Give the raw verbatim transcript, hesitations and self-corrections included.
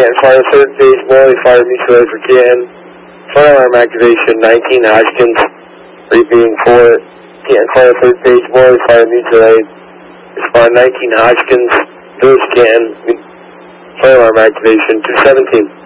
Canton Fire, third phase, Morley Fire, mutual aid for Canton. Fire alarm activation, nineteen Hodgkins, repeating for Canton Fire, third phase, Morley Fire, mutual aid. Respond nineteen Hodgkins, Village Canton, fire alarm activation, two seventeen.